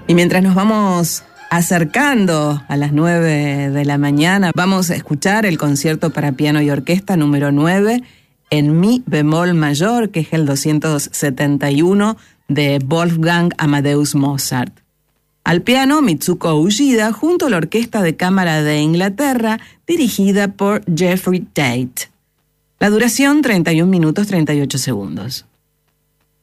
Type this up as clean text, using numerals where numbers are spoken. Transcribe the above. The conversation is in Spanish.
Y mientras nos vamos acercando a las 9 de la mañana, vamos a escuchar el concierto para piano y orquesta número 9 en mi bemol mayor, que es el 271 de Wolfgang Amadeus Mozart. Al piano, Mitsuko Uchida, junto a la Orquesta de Cámara de Inglaterra, dirigida por Jeffrey Tate. La duración, 31 minutos 38 segundos.